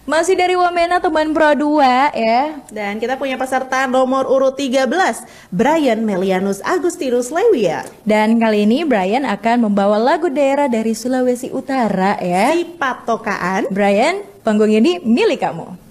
Masih dari Wamena teman Pro 2 ya. Dan kita punya peserta nomor urut 13, Brian Melianus Agustinus Lewia. Dan kali ini Brian akan membawa lagu daerah dari Sulawesi Utara ya. Si Patokaan. Brian, panggung ini milik kamu.